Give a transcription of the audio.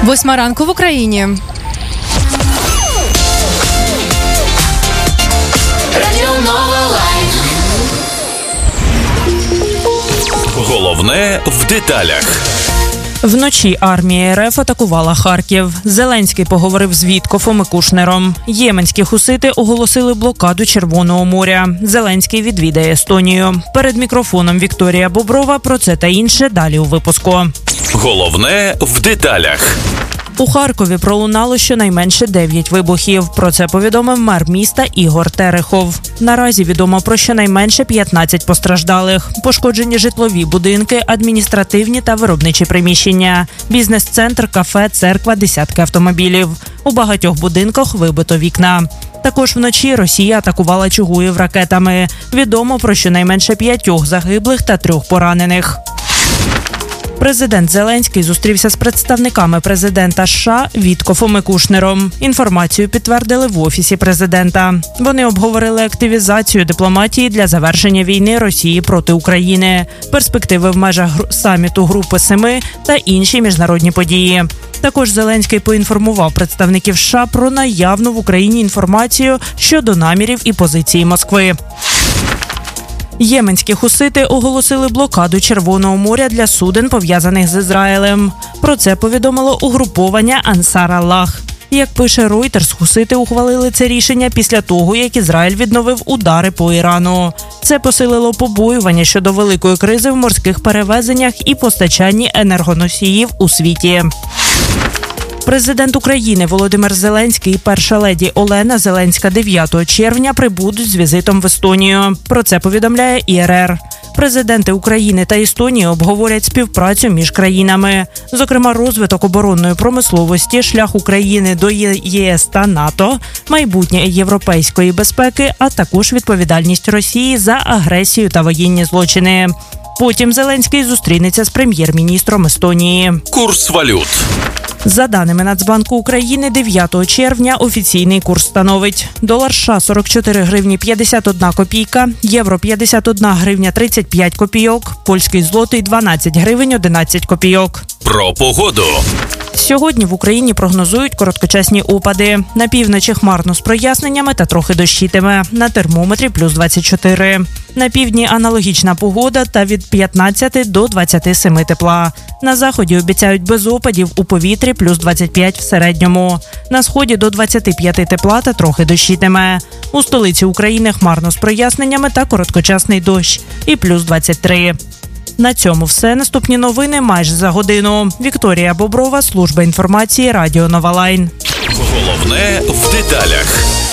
8 ранку в Україні. Головне в деталях. Вночі армія РФ атакувала Харків. Зеленський поговорив з Віткофом і Кушнером. Єменські хусити оголосили блокаду Червоного моря. Зеленський відвідає Естонію. Перед мікрофоном Вікторія Боброва про це та інше далі у випуску. Головне в деталях. У Харкові пролунало щонайменше 9 вибухів. Про це повідомив мер міста Ігор Терехов. Наразі відомо про щонайменше 15 постраждалих. Пошкоджені житлові будинки, адміністративні та виробничі приміщення. Бізнес-центр, кафе, церква, десятки автомобілів. У багатьох будинках вибито вікна. Також вночі Росія атакувала Чугуїв ракетами. Відомо про щонайменше 5 загиблих та 3 поранених. Президент Зеленський зустрівся з представниками президента США Віткофом і Кушнером. Інформацію підтвердили в Офісі президента. Вони обговорили активізацію дипломатії для завершення війни Росії проти України, перспективи в межах саміту Групи Семи та інші міжнародні події. Також Зеленський поінформував представників США про наявну в Україні інформацію щодо намірів і позиції Москви. Єменські хусити оголосили блокаду Червоного моря для суден, пов'язаних з Ізраїлем. Про це повідомило угруповання Ансар Аллах. Як пише Reuters, хусити ухвалили це рішення після того, як Ізраїль відновив удари по Ірану. Це посилило побоювання щодо великої кризи в морських перевезеннях і постачанні енергоносіїв у світі. Президент України Володимир Зеленський і перша леді Олена Зеленська 9 червня прибудуть з візитом в Естонію. Про це повідомляє ІРР. Президенти України та Естонії обговорять співпрацю між країнами. Зокрема, розвиток оборонної промисловості, шлях України до ЄС та НАТО, майбутнє європейської безпеки, а також відповідальність Росії за агресію та воєнні злочини. Потім Зеленський зустрінеться з прем'єр-міністром Естонії. Курс валют. За даними Нацбанку України, 9 червня офіційний курс становить: долар США – 44 гривні 51 копійка, євро – 51 гривня 35 копійок, польський злотий – 12 гривень 11 копійок. Про погоду. Сьогодні в Україні прогнозують короткочасні опади. На півночі хмарно з проясненнями та трохи дощитиме. На термометрі плюс 24. На півдні аналогічна погода та від 15 до 27 тепла. На заході обіцяють без опадів, у повітрі плюс 25 в середньому. На сході до 25 тепла та трохи дощитиме. У столиці України хмарно з проясненнями та короткочасний дощ і плюс 23. На цьому все. Наступні новини майже за годину. Вікторія Боброва, служба інформації Радіо Нова Лайн. Головне в деталях.